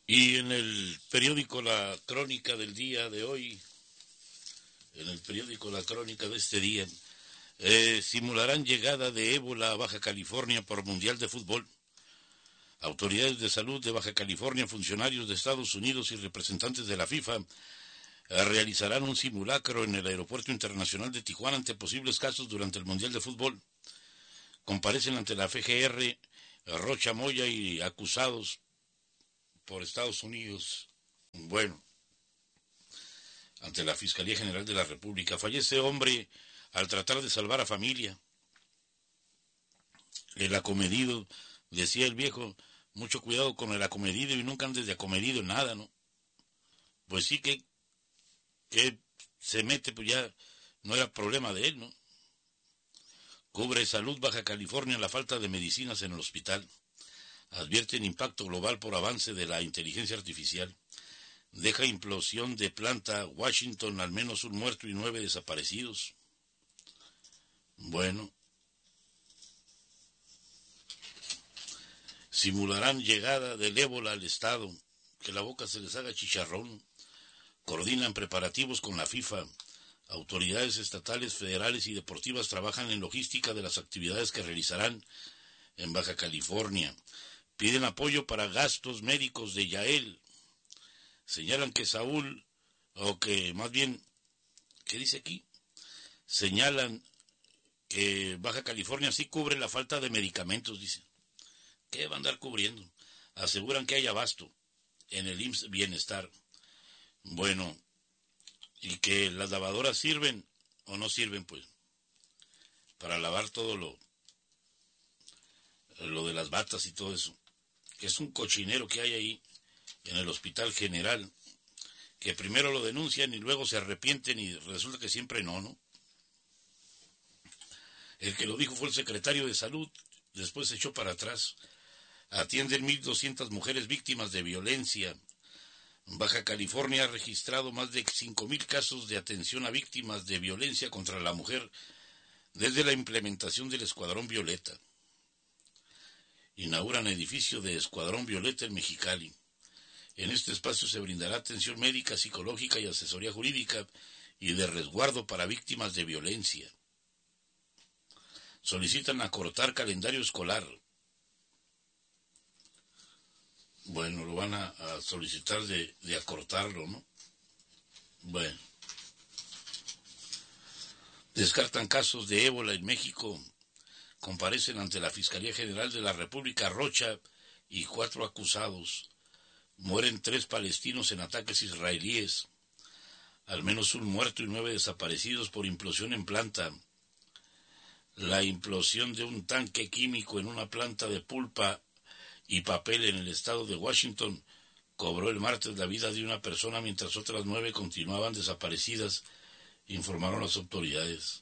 Y en el periódico La Crónica del día de hoy, en el periódico La Crónica de este día, simularán llegada de ébola a Baja California por Mundial de Fútbol. Autoridades de salud de Baja California, funcionarios de Estados Unidos y representantes de la FIFA realizarán un simulacro en el Aeropuerto Internacional de Tijuana ante posibles casos durante el Mundial de Fútbol. Comparecen ante la FGR Rocha Moya y acusados por Estados Unidos. Bueno, ante la Fiscalía General de la República. Fallece hombre al tratar de salvar a familia. El acomedido, decía el viejo, mucho cuidado con el acomedido y nunca andes de acomedido en nada, ¿no? Pues sí que se mete, pues ya no era problema de él, ¿no? Cubre Salud Baja California la falta de medicinas en el hospital. Advierten impacto global por avance de la inteligencia artificial. Deja implosión de planta Washington, al menos un muerto y 9 desaparecidos. Bueno. Simularán llegada del ébola al estado, que la boca se les haga chicharrón. Coordinan preparativos con la FIFA. Autoridades estatales, federales y deportivas trabajan en logística de las actividades que realizarán en Baja California. Piden apoyo para gastos médicos de Yael. Señalan que Saúl, o que más bien, ¿qué dice aquí? Señalan que Baja California sí cubre la falta de medicamentos, dicen. ¿Qué va a andar cubriendo? Aseguran que hay abasto en el IMSS Bienestar. Bueno, y que las lavadoras sirven o no sirven, pues, para lavar todo lo de las batas y todo eso. Que es un cochinero que hay ahí en el Hospital General, que primero lo denuncian y luego se arrepienten y resulta que siempre no. El que lo dijo fue el secretario de Salud, después se echó para atrás. Atienden 1,200 mujeres víctimas de violencia. Baja California ha registrado más de 5,000 casos de atención a víctimas de violencia contra la mujer desde la implementación del Escuadrón Violeta. Inauguran edificio de Escuadrón Violeta en Mexicali. En este espacio se brindará atención médica, psicológica y asesoría jurídica y de resguardo para víctimas de violencia. Solicitan acortar calendario escolar. Bueno, lo van a solicitar de acortarlo, ¿no? Bueno. Descartan casos de ébola en México. Comparecen ante la Fiscalía General de la República Rocha y 4 acusados. Mueren 3 palestinos en ataques israelíes. Al menos un muerto y 9 desaparecidos por implosión en planta. La implosión de un tanque químico en una planta de pulpa y papel en el estado de Washington cobró el martes la vida de una persona mientras otras 9 continuaban desaparecidas, informaron las autoridades.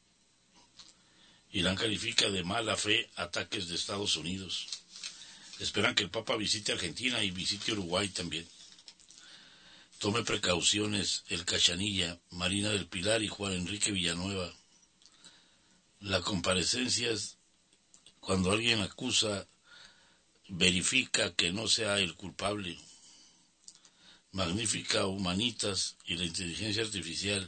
Irán califica de mala fe ataques de Estados Unidos. Esperan que el Papa visite Argentina y visite Uruguay también. Tome precauciones el Cachanilla, Marina del Pilar y Juan Enrique Villanueva. La comparecencia es cuando alguien acusa, verifica que no sea el culpable. Magnífica Humanitas y la inteligencia artificial.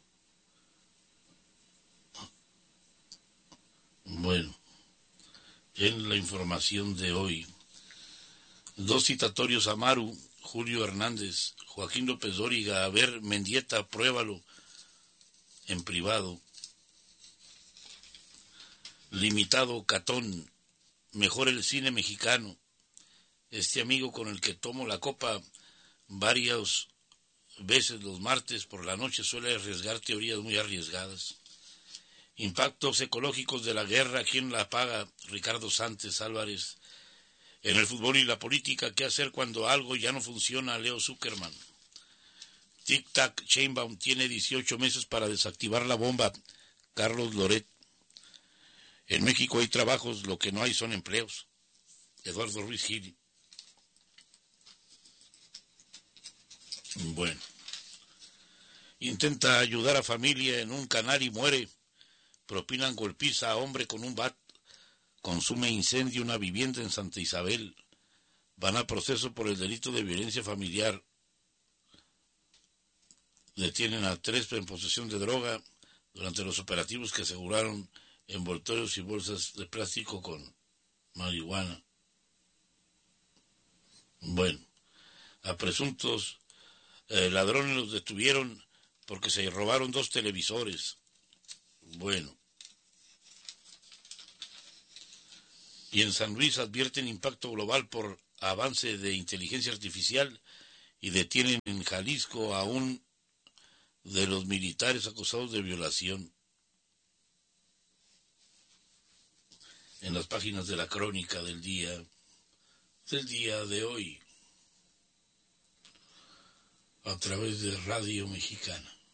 Bueno, en la información de hoy, 2 citatorios a Maru, Julio Hernández, Joaquín López Dóriga, a ver, Mendieta, pruébalo en privado. Limitado, Catón, mejor el cine mexicano. Este amigo con el que tomo la copa varias veces los martes por la noche suele arriesgar teorías muy arriesgadas. Impactos ecológicos de la guerra, ¿quién la paga? Ricardo Sánchez Álvarez. En el fútbol y la política, ¿qué hacer cuando algo ya no funciona? Leo Zuckerman. Tic Tac, Sheinbaum tiene 18 meses para desactivar la bomba. Carlos Loret. En México hay trabajos, lo que no hay son empleos. Eduardo Ruiz Gil. Bueno. Intenta ayudar a familia en un canal y muere. Propinan golpiza a hombre con un bat. Consume incendio una vivienda en Santa Isabel. van a proceso por el delito de violencia familiar. Detienen a 3 en posesión de droga durante los operativos que aseguraron envoltorios y bolsas de plástico con marihuana. Bueno, a presuntos ladrones los detuvieron porque se robaron 2 televisores. Bueno. Y en San Luis advierten impacto global por avance de inteligencia artificial y detienen en Jalisco a un de los militares acusados de violación. En las páginas de la crónica del día de hoy, a través de Radio Mexicana.